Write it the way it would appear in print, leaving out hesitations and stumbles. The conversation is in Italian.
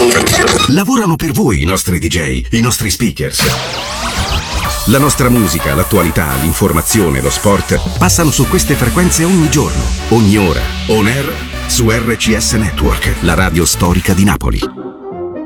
Lavorano per voi i nostri DJ, i nostri speakers. La nostra musica, l'attualità, l'informazione, lo sport passano su queste frequenze ogni giorno, ogni ora, on air, su RCS Network, la radio storica di Napoli.